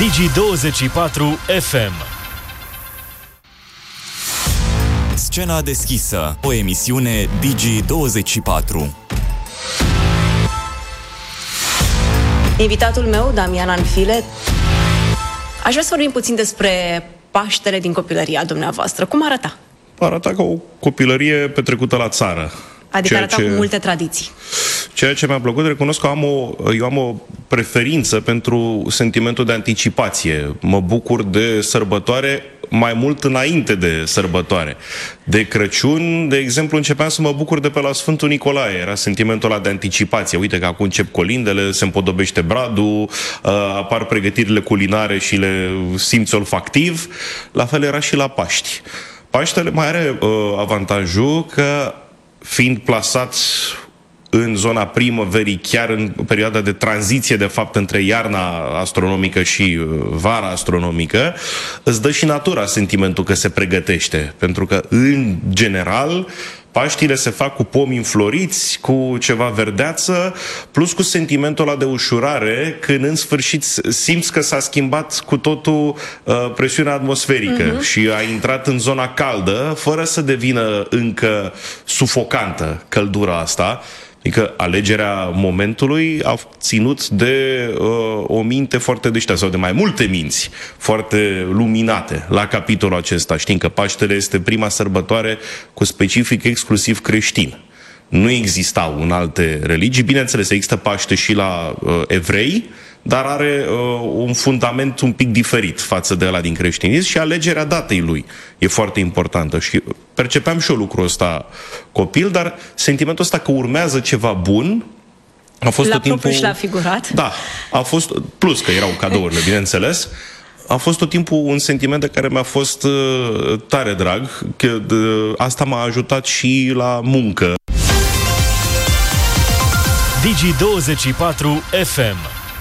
Digi24 FM. Scena deschisă, o emisiune Digi24. Invitatul meu, Damian Anfile, aș vrea să vorbim puțin despre Paștele din copilăria dumneavoastră. Cum arăta? Arăta ca o copilărie petrecută la țară. Adică arăta cu multe tradiții. Ceea ce mi-a plăcut, recunosc că eu am o preferință pentru sentimentul de anticipație. Mă bucur de sărbătoare mai mult înainte de sărbătoare. De Crăciun, de exemplu, începeam să mă bucur de pe la Sfântul Nicolae. Era sentimentul ăla de anticipație. Uite că acum încep colindele, se împodobește bradul, apar pregătirile culinare și le simți olfactiv. La fel era și la Paști. Paștele mai are avantajul că, fiind plasat în zona primăverii, chiar în perioada de tranziție, de fapt, între iarna astronomică și vara astronomică, îți dă și natura sentimentul că se pregătește. Pentru că, în general, Paștile se fac cu pomi înfloriți, cu ceva verdeață, plus cu sentimentul ăla de ușurare, când în sfârșit simți că s-a schimbat cu totul presiunea atmosferică și a intrat în zona caldă, fără să devină încă sufocantă căldura asta. Adică alegerea momentului a ținut de o minte foarte deșteaptă, sau de mai multe minți foarte luminate la capitolul acesta. Știm că Paștele este prima sărbătoare cu specific exclusiv creștin. Nu existau în alte religii. Bineînțeles, există Paște și la evrei, dar are un fundament un pic diferit față de ăla din creștinism și alegerea datei lui e foarte importantă. Și percepeam și eu lucrul ăsta copil, dar sentimentul ăsta că urmează ceva bun a fost tot timpul... și la figurat. Da, a fost, plus că erau cadourile, bineînțeles, a fost tot timpul un sentiment de care mi-a fost tare drag, că asta m-a ajutat și la muncă. Digi24 FM.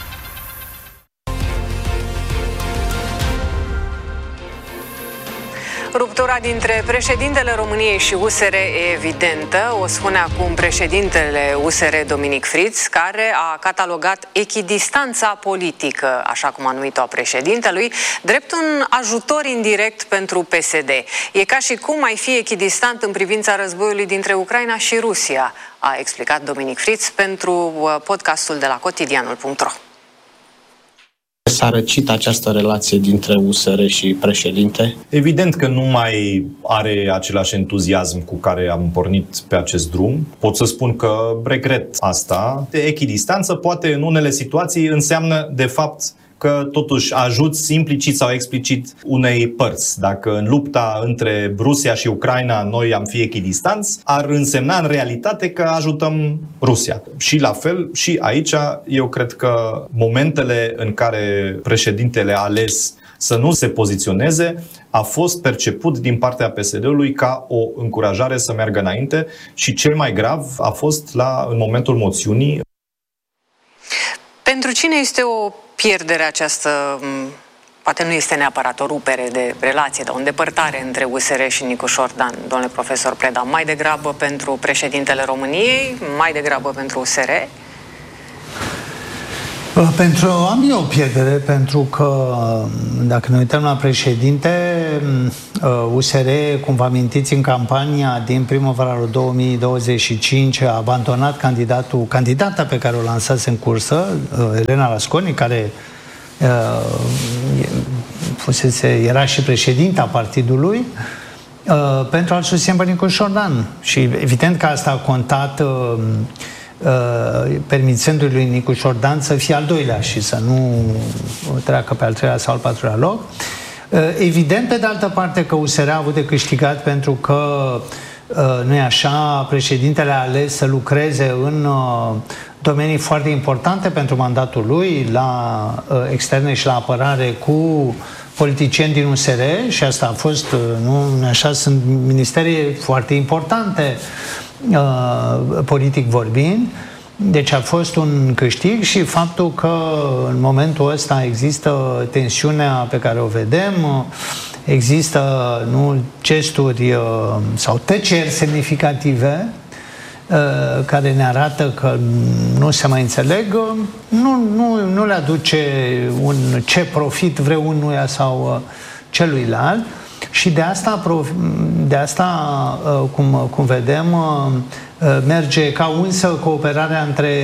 Ruptura dintre președintele României și USR e evidentă, o spune acum președintele USR Dominic Fritz, care a catalogat echidistanța politică, așa cum a numit-o a președintelui, drept un ajutor indirect pentru PSD. E ca și cum ai fi echidistant în privința războiului dintre Ucraina și Rusia, a explicat Dominic Fritz pentru podcastul de la cotidianul.ro. S-a răcit această relație dintre USR și președinte? Evident că nu mai are același entuziasm cu care am pornit pe acest drum. Pot să spun că regret asta. Echidistanță poate în unele situații înseamnă de fapt că totuși ajuți implicit sau explicit unei părți. Dacă în lupta între Rusia și Ucraina noi am fi echidistanți, ar însemna în realitate că ajutăm Rusia. Și la fel, și aici, eu cred că momentele în care președintele a ales să nu se poziționeze a fost perceput din partea PSD-ului ca o încurajare să meargă înainte și cel mai grav a fost în momentul moțiunii. Pentru cine este o pierdere această, poate nu este neapărat o rupere de relație, dar o îndepărtare între USR și Nicu Șordan, domnule profesor Preda, mai degrabă pentru președintele României, mai degrabă pentru USR? Pentru ambii o pierdere, pentru că dacă ne uităm la președinte, USR, cum vă amintiți, în campania din primăvara lui 2025 a abandonat candidata pe care o lansase în cursă, Elena Rasconi, care era și președinta partidului, pentru a-l susține pe Nicu Șordan. Și evident că asta a contat permițându-i lui Nicu Șordan să fie al doilea și să nu treacă pe al treilea sau al patrulea loc. Evident, pe de altă parte, că USR a avut de câștigat pentru că, nu-i așa, președintele a ales să lucreze în domenii foarte importante pentru mandatul lui, la externe și la apărare, cu politicieni din USR, și asta a fost, nu așa, sunt ministerii foarte importante, politic vorbind. Deci a fost un câștig și faptul că în momentul ăsta există tensiunea pe care o vedem, există gesturi sau tăceri semnificative, care ne arată că nu se mai înțeleg, nu le aduce ce profit vreunuia sau celuilalt. Și de asta cum vedem, merge ca unsă cooperarea între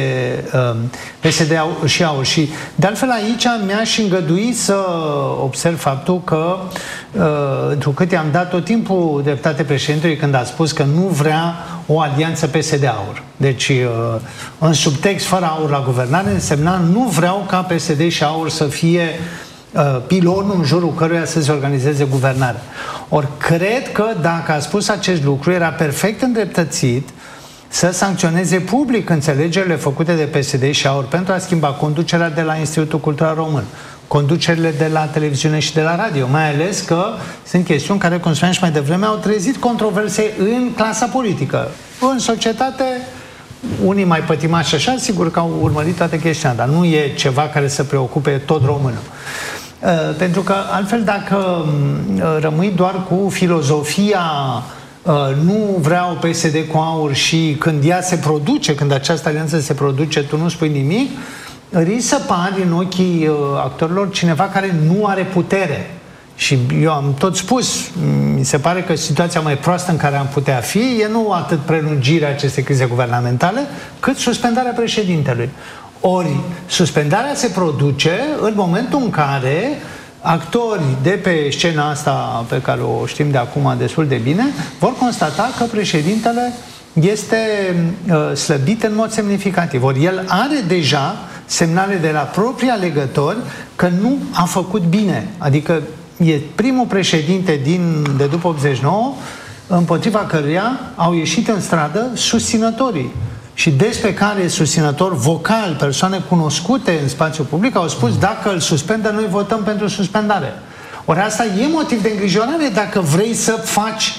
PSD și AUR. Și de altfel aici mi-aș îngădui să observ faptul că întrucât i-am dat tot timpul dreptate președintelui când a spus că nu vrea o alianță PSD-AUR. Deci în subtext, fără AUR la guvernare, însemna nu vreau ca PSD și AUR să fie pilonul în jurul căruia să se organizeze guvernarea. Ori cred că dacă a spus acest lucru, era perfect îndreptățit să sancționeze public înțelegerile făcute de PSD și AUR pentru a schimba conducerea de la Institutul Cultural Român, conducerile de la televiziune și de la radio, mai ales că sunt chestiuni care, cum spuneam și mai devreme, au trezit controverse în clasa politică. În societate, unii mai pătimași așa, sigur că au urmărit toate chestiunea, dar nu e ceva care să preocupe tot românul. Pentru că altfel dacă rămâi doar cu filozofia nu vreau PSD cu AUR și când ea se produce, când această alianță se produce, tu nu spui nimic, risci să pari în ochii actorilor cineva care nu are putere. Și eu am tot spus, mi se pare că situația mai proastă în care am putea fi e nu atât prelungirea acestei crize guvernamentale, cât suspendarea președintelui. Ori suspendarea se produce în momentul în care actori de pe scena asta pe care o știm de acum destul de bine vor constata că președintele este slăbit în mod semnificativ. Ori el are deja semnale de la proprii alegători că nu a făcut bine. Adică e primul președinte de după 89 împotriva căruia au ieșit în stradă susținătorii. Și despre care susținători vocali, persoane cunoscute în spațiul public, au spus dacă îl suspendă, noi votăm pentru suspendare. Ori asta e motiv de îngrijorare dacă vrei să faci,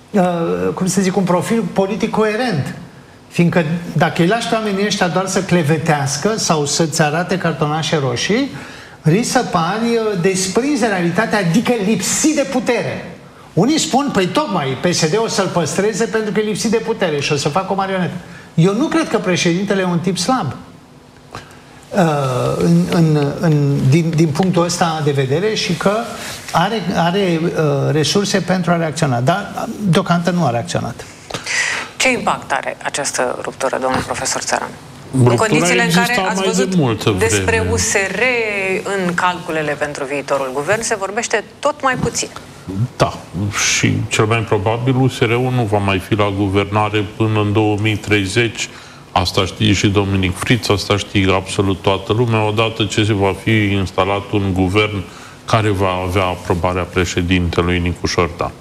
un profil politic coerent. Fiindcă dacă îi lași pe oamenii ăștia doar să clevetească sau să-ți arate cartonașe roșii, risci să pari desprins de realitatea, adică lipsit de putere. Unii spun, păi tocmai PSD o să-l păstreze pentru că e lipsit de putere și o să facă o marionetă. Eu nu cred că președintele e un tip slab din punctul ăsta de vedere și că are resurse pentru a reacționa. Dar deocamdată nu a reacționat. Ce impact are această ruptură, domnul profesor Țăran? În condițiile în care ați văzut despre USR în calculele pentru viitorul guvern se vorbește tot mai puțin. Da, și cel mai probabil USR-ul nu va mai fi la guvernare până în 2030. Asta știe și Dominic Friț, asta știe absolut toată lumea, odată ce se va fi instalat un guvern care va avea aprobarea președintelui Nicu Șordan.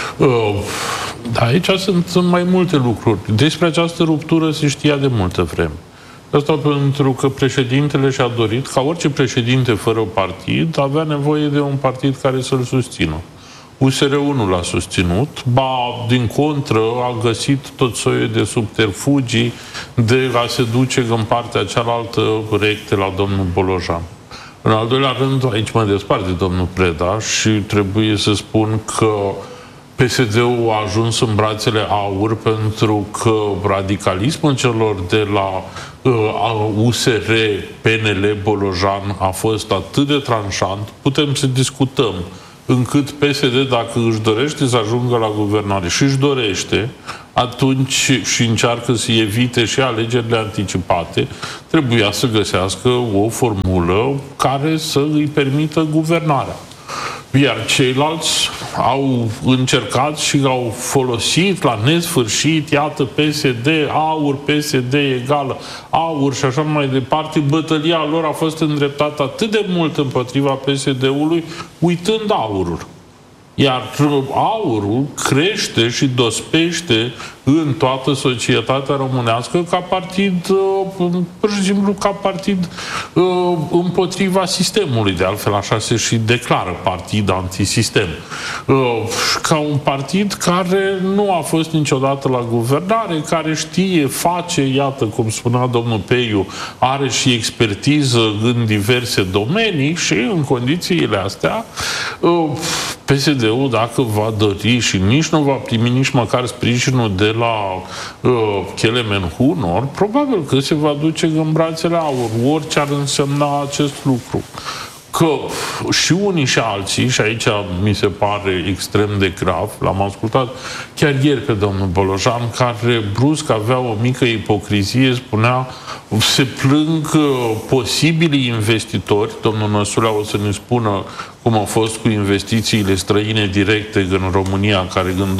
Da, aici sunt mai multe lucruri. Despre această ruptură se știa de multă vreme. Asta pentru că președintele și-a dorit, ca orice președinte fără partid, avea nevoie de un partid care să-l susțină. USR-ul nu l-a susținut, ba, din contră, a găsit tot soiul de subterfugii de a se duce în partea cealaltă recte la domnul Bolojan. În al doilea rând, aici mă desparte domnul Preda și trebuie să spun că PSD-ul a ajuns în brațele AUR pentru că radicalismul celor de la USR, PNL, Bolojan a fost atât de tranșant, putem să discutăm, încât PSD, dacă își dorește să ajungă la guvernare și își dorește, atunci și încearcă să evite și alegerile anticipate, trebuia să găsească o formulă care să îi permită guvernarea. Iar ceilalți au încercat și au folosit la nesfârșit, iată, PSD, AUR, PSD egală, AUR și așa mai departe. Bătălia lor a fost îndreptată atât de mult împotriva PSD-ului, uitând AUR-ul. Iar AUR-ul crește și dospește în toată societatea românească ca partid, pur și simplu ca partid împotriva sistemului. De altfel, așa se și declară, partid antisistem. Ca un partid care nu a fost niciodată la guvernare, care știe, face, iată, cum spunea domnul Peiu, are și expertiză în diverse domenii și în condițiile astea PSD-ul, dacă va dori și nici nu va primi nici măcar sprijinul de la Kelemen Hunor, probabil că se va duce în brațele aur, orice ar însemna acest lucru. Că și unii și alții, și aici mi se pare extrem de grav, l-am ascultat chiar ieri pe domnul Bolojan, care brusc avea o mică ipocrizie, spunea, se plâng posibilii investitori, domnul Năsulea o să ne spună cum a fost cu investițiile străine directe în România, care în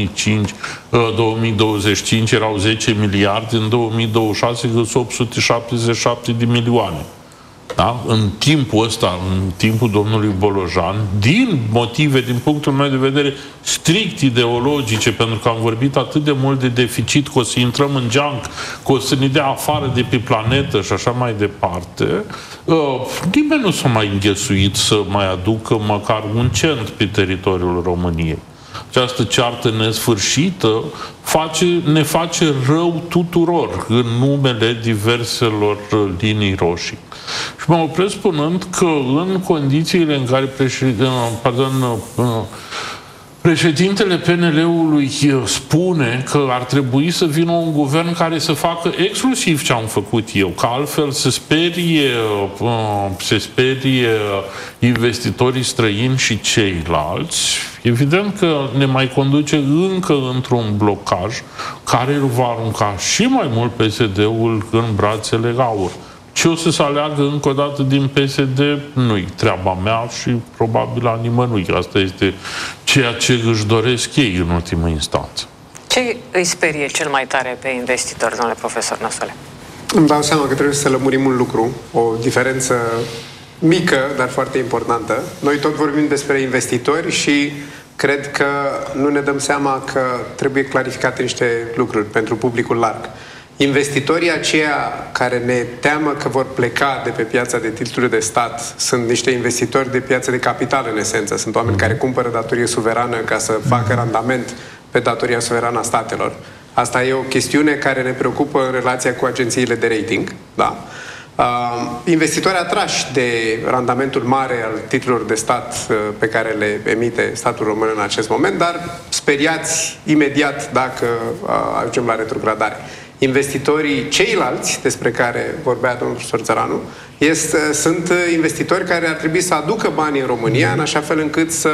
2025 erau 10 miliarde, în 2026 sunt 877 de milioane. Da? În timpul ăsta, în timpul domnului Bolojan, din motive, din punctul meu de vedere, strict ideologice, pentru că am vorbit atât de mult de deficit, că o să intrăm în geanc, că o să ne dea afară de pe planetă și așa mai departe, nimeni nu s-a mai înghesuit să mai aducă măcar un cent pe teritoriul României. Această ceartă nesfârșită ne face rău tuturor în numele diverselor linii roșii. Și mă opresc spunând că în condițiile în care președintele PNL-ului spune că ar trebui să vină un guvern care să facă exclusiv ce am făcut eu, că altfel se sperie investitorii străini și ceilalți, evident că ne mai conduce încă într-un blocaj care îl va arunca și mai mult PSD-ul în brațele aur. Ce o să se aleagă încă o dată din PSD, nu-i treaba mea și probabil a nimănui. Asta este ceea ce își doresc ei în ultimă instanță. Ce îi sperie cel mai tare pe investitori, domnule profesor Năsule? Îmi dau seama că trebuie să lămurim un lucru, o diferență mică, dar foarte importantă. Noi tot vorbim despre investitori și cred că nu ne dăm seama că trebuie clarificate niște lucruri pentru publicul larg. Investitorii aceia care ne teamă că vor pleca de pe piața de titluri de stat sunt niște investitori de piață de capital, în esență. Sunt oameni care cumpără datorie suverană ca să facă randament pe datoria suverană a statelor. Asta e o chestiune care ne preocupă în relația cu agențiile de rating. Da? Investitori atrași de randamentul mare al titlurilor de stat pe care le emite statul român în acest moment, dar speriați imediat dacă ajungem la retrogradare. Investitorii ceilalți, despre care vorbea domnul profesor Țăranu, sunt investitori care ar trebui să aducă bani în România în așa fel încât să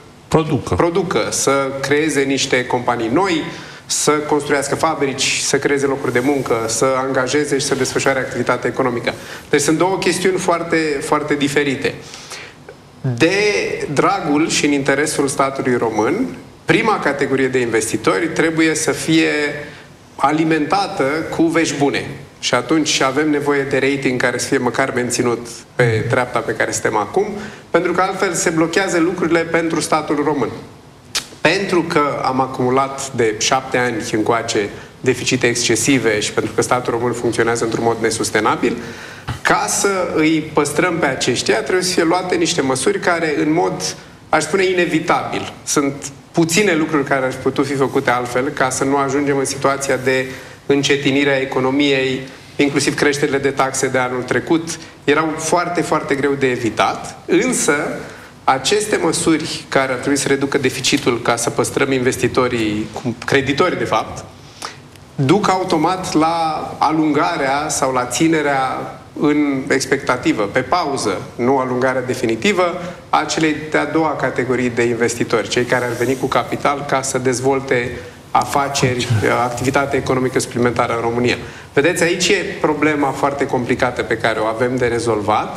producă, să creeze niște companii noi, să construiască fabrici, să creeze locuri de muncă, să angajeze și să desfășoare activitatea economică. Deci sunt două chestiuni foarte, foarte diferite. De dragul și în interesul statului român, prima categorie de investitori trebuie să fie alimentată cu vești bune. Și atunci avem nevoie de rating care să fie măcar menținut pe treapta pe care suntem acum, pentru că altfel se blochează lucrurile pentru statul român. Pentru că am acumulat de 7 ani încoace deficite excesive și pentru că statul român funcționează într-un mod nesustenabil, ca să îi păstrăm pe aceștia, trebuie să fie luate niște măsuri care, în mod, aș spune, inevitabil, sunt puține lucruri care ar putea fi făcute altfel ca să nu ajungem în situația de încetinire a economiei, inclusiv creșterile de taxe de anul trecut, erau foarte, foarte greu de evitat, însă aceste măsuri care ar trebui să reducă deficitul ca să păstrăm investitorii, creditorii de fapt, duc automat la alungarea sau la ținerea în expectativă, pe pauză, nu alungarea definitivă, a celei de-a doua categorii de investitori, cei care ar veni cu capital ca să dezvolte afaceri, activitate economică suplimentară în România. Vedeți, aici e problema foarte complicată pe care o avem de rezolvat.